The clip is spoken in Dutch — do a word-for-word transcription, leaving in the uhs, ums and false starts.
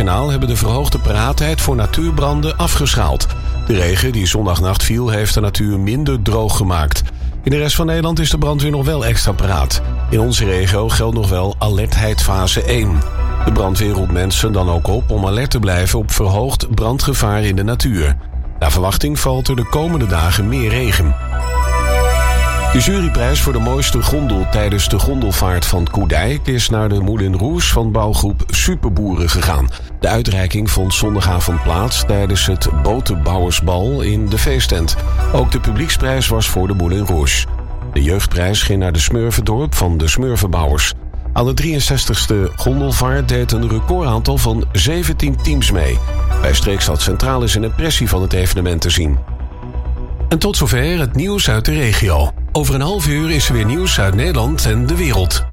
Westerkanaal hebben de verhoogde paraatheid voor natuurbranden afgeschaald. De regen die zondagnacht viel heeft de natuur minder droog gemaakt. In de rest van Nederland is de brandweer nog wel extra paraat. In onze regio geldt nog wel alertheid fase één. De brandweer roept mensen dan ook op om alert te blijven op verhoogd brandgevaar in de natuur. Naar verwachting valt er de komende dagen meer regen. De juryprijs voor de mooiste gondel tijdens de gondelvaart van Koedijk is naar de Moulin Rouge van bouwgroep Superboeren gegaan. De uitreiking vond zondagavond plaats tijdens het botenbouwersbal in de feesttent. Ook de publieksprijs was voor de Moulin Rouge. De jeugdprijs ging naar de Smurfendorp van de Smurfenbouwers. Aan de drieënzestigste gondelvaart deed een recordaantal van zeventien teams mee. Bij Streekstad Centraal is een impressie van het evenement te zien. En tot zover het nieuws uit de regio. Over een half uur is er weer nieuws uit Nederland en de wereld.